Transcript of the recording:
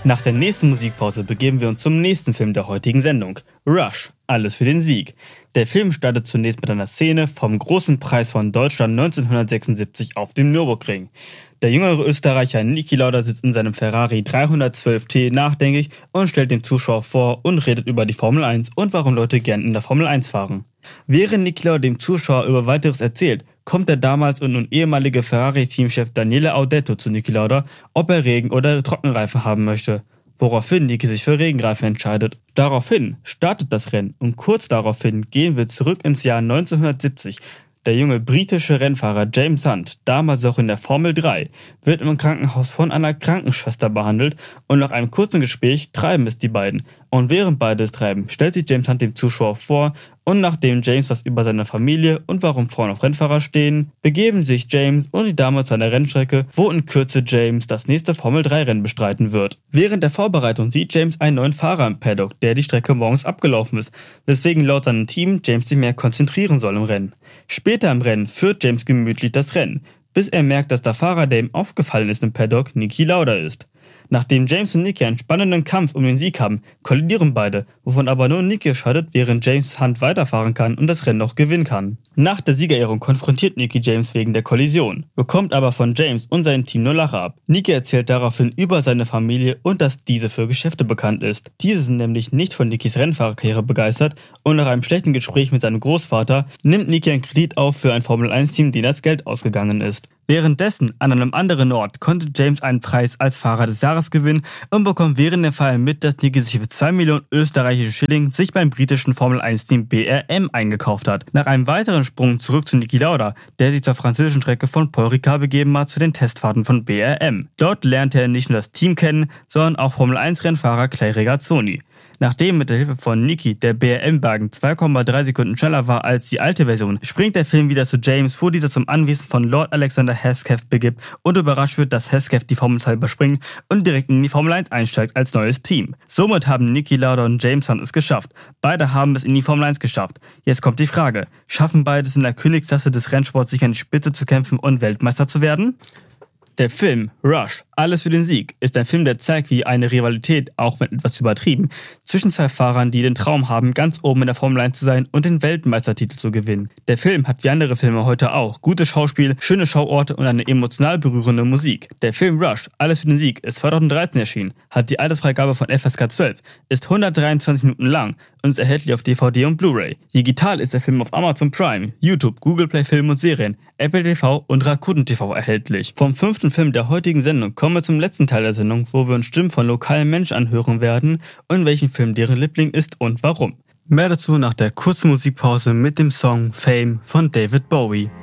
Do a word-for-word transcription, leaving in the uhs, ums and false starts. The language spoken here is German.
Nach der nächsten Musikpause begeben wir uns zum nächsten Film der heutigen Sendung. Rush, alles für den Sieg. Der Film startet zunächst mit einer Szene vom Großen Preis von Deutschland neunzehnhundertsechsundsiebzig auf dem Nürburgring. Der jüngere Österreicher Niki Lauda sitzt in seinem Ferrari dreihundertzwölf T nachdenklich und stellt dem Zuschauer vor und redet über die Formel eins und warum Leute gern in der Formel eins fahren. Während Niki Lauda dem Zuschauer über Weiteres erzählt, kommt der damals und nun ehemalige Ferrari-Teamchef Daniele Audetto zu Niki Lauda, ob er Regen- oder Trockenreifen haben möchte. Woraufhin Niki sich für Regenreifen entscheidet. Daraufhin startet das Rennen und kurz daraufhin gehen wir zurück ins Jahr neunzehnhundertsiebzig. Der junge britische Rennfahrer James Hunt, damals auch in der Formel drei, wird im Krankenhaus von einer Krankenschwester behandelt und nach einem kurzen Gespräch treiben es die beiden. Und während beide es treiben, stellt sich James Hunt dem Zuschauer vor und nachdem James was über seine Familie und warum Frauen auf Rennfahrer stehen, begeben sich James und die Dame zu einer Rennstrecke, wo in Kürze James das nächste Formel drei Rennen bestreiten wird. Während der Vorbereitung sieht James einen neuen Fahrer im Paddock, der die Strecke morgens abgelaufen ist, weswegen laut seinem Team James sich mehr konzentrieren soll im Rennen. Später im Rennen führt James gemütlich das Rennen, bis er merkt, dass der Fahrer, der ihm aufgefallen ist im Paddock, Niki Lauda ist. Nachdem James und Niki einen spannenden Kampf um den Sieg haben, kollidieren beide, wovon aber nur Niki scheidet, während James Hunt weiterfahren kann und das Rennen noch gewinnen kann. Nach der Siegerehrung konfrontiert Niki James wegen der Kollision, bekommt aber von James und seinem Team nur Lacher ab. Niki erzählt daraufhin über seine Familie und dass diese für Geschäfte bekannt ist. Diese sind nämlich nicht von Nikis Rennfahrerkarriere begeistert und nach einem schlechten Gespräch mit seinem Großvater nimmt Niki einen Kredit auf für ein Formel eins Team, dem das Geld ausgegangen ist. Währenddessen an einem anderen Ort konnte James einen Preis als Fahrer des Jahres gewinnen und bekommt während der Feier mit, dass Niki sich für zwei Millionen österreichische Schilling sich beim britischen Formel eins Team B R M eingekauft hat. Nach einem weiteren Sprung zurück zu Niki Lauda, der sich zur französischen Strecke von Paul Ricard begeben hat zu den Testfahrten von B R M. Dort lernte er nicht nur das Team kennen, sondern auch Formel eins Rennfahrer Clay Regazzoni. Nachdem mit der Hilfe von Niki der B R M-Wagen zwei Komma drei Sekunden schneller war als die alte Version, springt der Film wieder zu James, wo dieser zum Anwesen von Lord Alexander Hesketh begibt und überrascht wird, dass Hesketh die Formel zwei überspringt und direkt in die Formel eins einsteigt als neues Team. Somit haben Niki Lauda und James Hunt es geschafft. Beide haben es in die Formel eins geschafft. Jetzt kommt die Frage, schaffen beides in der Königsklasse des Rennsports sich an die Spitze zu kämpfen und Weltmeister zu werden? Der Film Rush, alles für den Sieg, ist ein Film, der zeigt, wie eine Rivalität, auch wenn etwas übertrieben, zwischen zwei Fahrern, die den Traum haben, ganz oben in der Formel eins zu sein und den Weltmeistertitel zu gewinnen. Der Film hat wie andere Filme heute auch gutes Schauspiel, schöne Schauorte und eine emotional berührende Musik. Der Film Rush, alles für den Sieg, ist zweitausenddreizehn erschienen, hat die Altersfreigabe von F S K zwölf, ist hundertdreiundzwanzig Minuten lang und ist erhältlich auf D V D und Blu-ray. Digital ist der Film auf Amazon Prime, YouTube, Google Play Film und Serien, Apple T V und Rakuten T V erhältlich. Vom fünften Film der heutigen Sendung kommen wir zum letzten Teil der Sendung, wo wir uns Stimmen von lokalen Menschen anhören werden und welchen Film deren Liebling ist und warum. Mehr dazu nach der kurzen Musikpause mit dem Song Fame von David Bowie.